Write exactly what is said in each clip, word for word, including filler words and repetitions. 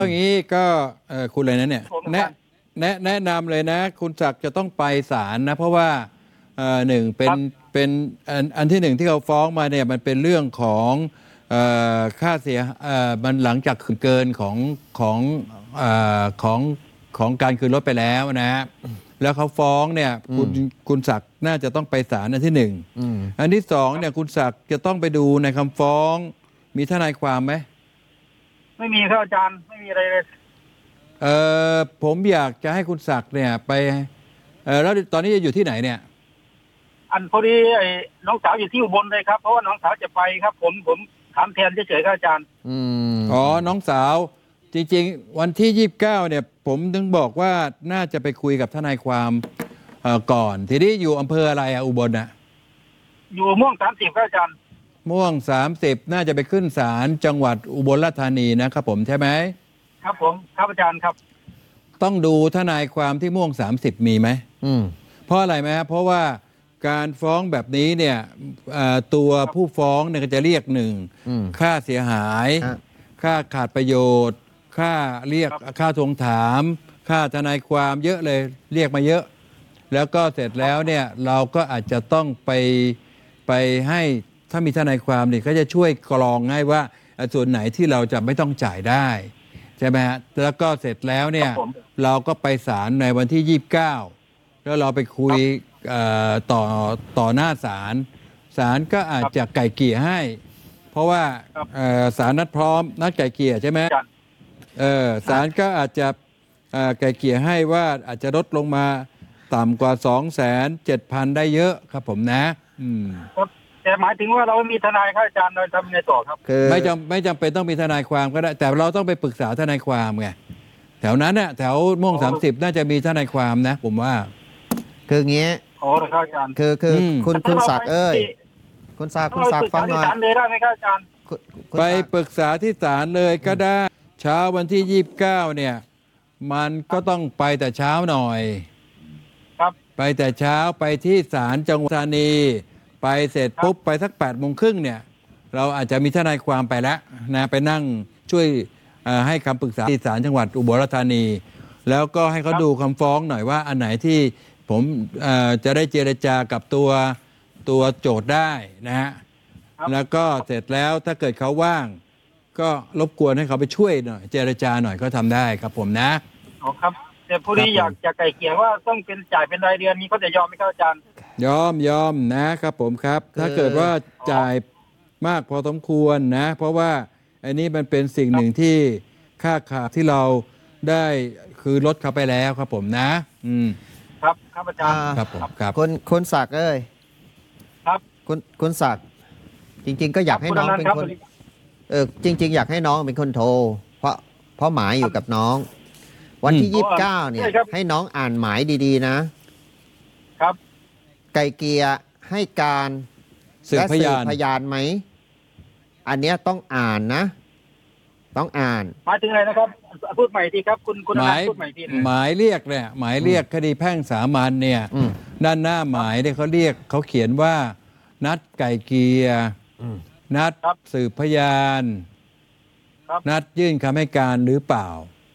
อย่างนี้ก็เอ่อคุณอะไรนะเนี่ยแนะแนะแนะนำเลยนะ คุณศักดิ์จะต้องไปศาลนะ เพราะว่าเอ่อหนึ่งเป็นเป็นอันอันที่หนึ่งที่เขาฟ้องมาเนี่ยมันเป็นเรื่องของเอ่อค่าเสียเอ่อมันหลังจากเกินของของเอ่อของของการคืนรถไปแล้วนะฮะแล้วเขาฟ้องเนี่ยคุณคุณศักดิ์น่าจะต้องไปศาลอันที่หนึ่งอันที่สองเนี่ยคุณศักดิ์จะต้องไปดูในคำฟ้องมีทนายความไหมไม่มีครับอาจารย์ไม่มีอะไรเลยเออผมอยากจะให้คุณศักดิ์เนี่ยไปเออแล้วตอนนี้จะอยู่ที่ไหนเนี่ยอันพอดีไอ้น้องสาวอยู่ที่อุบลเลยครับเพราะว่าน้องสาวจะไปครับ ผมผมถามแทนเฉยๆครับอาจารย์อืมอ๋อน้องสาวจริงๆวันที่ยี่สิบเก้าเนี่ยผมถึงบอกว่าน่าจะไปคุยกับทนายความเอ่อก่อนทีนี้อยู่อำเภออะไรอะอุบลน่ะอยู่ม่วงสามสิบครับอาจารย์ม่วงสามสิบน่าจะไปขึ้นศาลจังหวัดอุบลราชธานีนะครับผมใช่ไหมครับผมครับอาจารย์ครับต้องดูทนายความที่ม่วงสามสิบมีไหมอืมเพราะอะไรไหมครับเพราะว่าการฟ้องแบบนี้เนี่ยตัวผู้ฟ้องเนี่ยก็จะเรียกหนึ่งค่าเสียหายค่าขาดประโยชน์ค่าเรียกค่าทวงถามค่าทนายความเยอะเลยเรียกมาเยอะ แล้วก็เสร็จแล้วเนี่ยเราก็อาจจะต้องไปไปให้ถ้ามีทนายความเนี่ยก็จะช่วยกรองให้ว่าส่วนไหนที่เราจะไม่ต้องจ่ายได้ใช่ไหมฮะแล้วก็เสร็จแล้วเนี่ยเราก็ไปศาลในวันที่ยี่สิบเก้าแล้วเราไปคุยต่อต่อหน้าศาลศาลก็อาจจะไก่เกลี่ยให้เพราะว่าศาลนัดพร้อมนัดไก่เกลี่ยใช่ไหมเออศาลก็อาจจะไก่เกลี่ยให้ว่าอาจจะลดลงมาต่ำกว่า สองแสนเจ็ดพัน ได้เยอะครับผมนะอืมแต่หมายถึงว่าเราไม่มีทนายครับอาจารย์เราทำไงต่อครับไม่จำไม่จำเป็นต้องมีทนายความก็ได้แต่เราต้องไปปรึกษาทนายความไงแถวนั้นน่ะแถวม่วงสามสิบน่าจะมีทนายความนะผมว่าคืองี้โอ้ครับอาจารย์คือคือคุณคุณศักดิ์เอ้ยคุณศักดิ์คุณศักดิ์ฟังหน่อยเลยได้ไหมครับอาจารย์ไปปรึกษาที่ศาลเลยก็ได้เช้าวันที่ยี่สิบเก้าเนี่ยมันก็ต้องไปแต่เช้าหน่อยไปแต่เช้าไปที่ศาลจังหวัดธานีไปเสร็จปุ๊บไปสักแปดโมงครึ่งเนี่ยเราอาจจะมีทนายความไปแล้วนะไปนั่งช่วยให้คำปรึกษาที่ศาลจังหวัดอุบลราชธานีแล้วก็ให้เขาดูคำฟ้องหน่อยว่าอันไหนที่ผมจะได้เจรจากับตัวตัวโจทย์ได้นะฮะแล้วก็เสร็จแล้วถ้าเกิดเขาว่างก็รบกวนให้เขาไปช่วยหน่อยเจรจาหน่อยก็ทำได้ครับผมนะอ๋อครับแต่ผู้ที่อยากจะไกลเกลี่ยว่าต้องเป็นจ่ายเป็นรายเดือนนี้เขาจะยอมไหมครับอาจารย์ยอมยอมนะครับผมครับ ถ้าเกิดว่าจ่ายมากพอสมควรนะเพราะว่าอันนี้มันเป็นสิ่งหนึ่งที่ค่าขาดที่เราได้คือลดเขาไปแล้วครับผมนะอืมครับครับอาจารย์ครับผมครับคนคนศักดิ์เอ้ยครับคนคนศักดิ์จริงๆก็อยากให้น้องเป็นคนเออจริงๆอยากให้น้องเป็นคนโทรเพราะเพราะหมายอยู่กับน้องวันที่ยี่สิบเก้าเนี่ยให้น้องอ่านหมายดีๆนะครับไก่เกียให้การสืบพยานพยานไหมอันเนี้ยต้องอ่านนะต้องอ่านหมายถึงอะไรนะครับพูดใหม่ทีครับคุณคุณหมายพูดใหม่ทีหมายเรียกเนี่ยหมายเรียกคดีแพ่งสามัญเนี่ยด้านหน้าหมายเนี่ยเขาเรียกเขาเขียนว่านัดไก่เกียนัดสืบพยานนัดยื่นคำให้การหรือเปล่า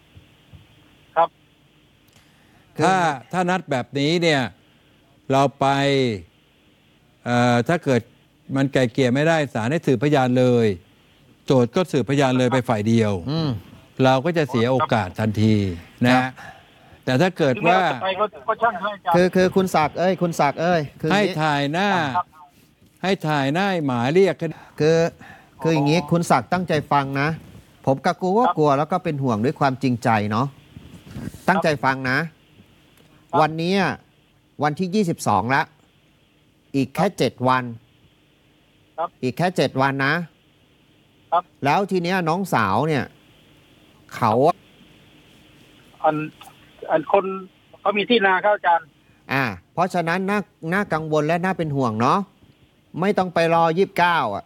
ถ้าถ้านัดแบบนี้เนี่ยเราไปถ้าเกิดมันไกลเกลี่ยไม่ได้ศาลให้สืบพยานเลยโจทย์ก็สืบพยานเลยไปฝ่ายเดียวเราก็จะเสียโอกาสทันทีนะแต่ถ้าเกิดว่าคือคือคุณศักดิ์เอ้ยคุณศักดิ์เอ้ยให้ถ่ายหน้าให้ถ่ายหน้าหมายเรียกคือคืออย่างนี้คุณศักดิ์ตั้งใจฟังนะผมก็กลัวกลัวแล้วก็เป็นห่วงด้วยความจริงใจเนาะตั้งใจฟังนะวันนี้วันที่ยี่สิบสองแล้วอีกแค่เจ็ดวันอีกแค่เจ็ดวันนะแล้วทีเนี้ยน้องสาวเนี่ยเขาอันอันคนเขามีที่นาครับอาจารย์อ่าเพราะฉะนั้นน่าน่ากังวลและน่าเป็นห่วงเนาะไม่ต้องไปรอยี่สิบเก้าอ่ะ